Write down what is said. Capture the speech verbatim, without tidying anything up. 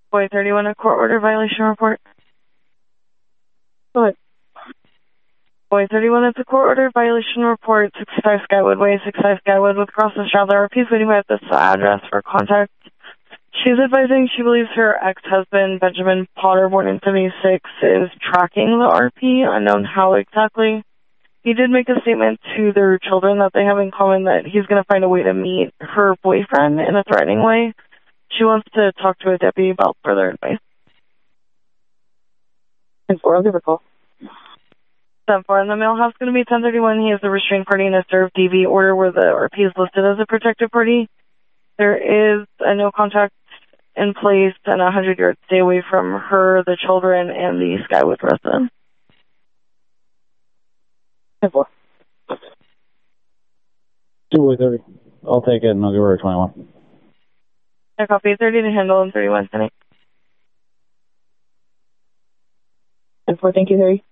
Boy thirty-one, a court order violation report. Go ahead. Boy thirty-one, it's a court order violation report, sixty-five Skywood Way, sixty-five Skywood with Crosses Traveler. R P is waiting at this address for contact. She's advising she believes her ex-husband, Benjamin Potter, born in seventy-six, is tracking the R P, unknown how exactly. He did make a statement to their children that they have in common that he's going to find a way to meet her boyfriend in a threatening way. She wants to talk to a deputy about further advice. ten four, I'll give her a call. ten four, in the mail house going to be ten thirty-one. He has a restrained party and a served D V order where the R P is listed as a protected party. There is a no contact in place and a one hundred yard stay away from her, the children, and the Skywood resident. ten four. Two way thirty. I'll take it and I'll give her a twenty-one. I copy thirty to handle and thirty-one tonight. ten four, thank you, Harry.